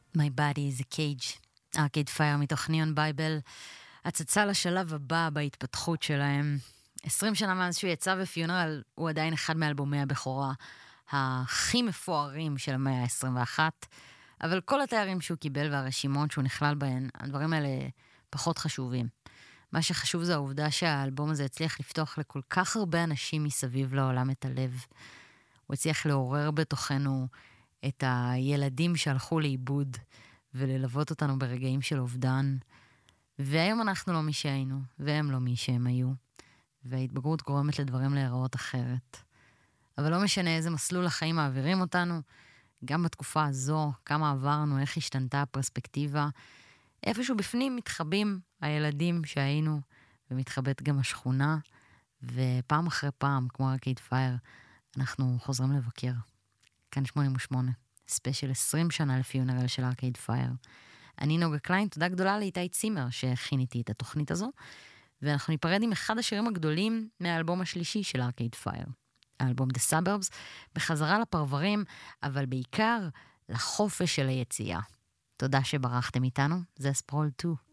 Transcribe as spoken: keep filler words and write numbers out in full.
My body is a cage. ארקייד פייר מתוך ניאון בייבל. הצצה לשלב הבא בהתפתחות שלהם. עשרים שנה מאז שהוא יצא ופיונרל, הוא עדיין אחד מאלבומי הבכורה הכי מפוארים של המאה ה-עשרים ואחת. אבל כל התארים שהוא קיבל והרשימות שהוא נכלל בהן, הדברים האלה פחות חשובים. מה שחשוב זה העובדה שהאלבום הזה הצליח לפתוח לכל כך הרבה אנשים מסביב לעולם את הלב. הוא הצליח לעורר בתוכנו את הילדים שהלכו לאיבוד, וללוות אותנו ברגעים של אובדן. והיום אנחנו לא מי שהיינו, והם לא מי שהם היו. וההתבגרות גורמת לדברים להיראות אחרת. אבל לא משנה איזה מסלול החיים מעבירים אותנו, גם בתקופה הזו, כמה עברנו, איך השתנתה הפרספקטיבה, איפשהו בפנים מתחבים הילדים שהיינו, ומתחבאת גם השכונה, ופעם אחרי פעם, כמו ארקייד פייר, אנחנו חוזרים לבקר. כאן שמונים ושמונה, ספיישל עשרים שנה לפיונרל של ארקייד פייר. אני נוגה קליין, תודה גדולה לאיתי צימר שהכין איתי את התוכנית הזו, ואנחנו ניפרד עם אחד השירים הגדולים מהאלבום השלישי של ארקייד פייר. האלבום The Suburbs, בחזרה לפרברים, אבל בעיקר לחופש של היציאה. תודה שברחתם איתנו, זה ספרול שתיים.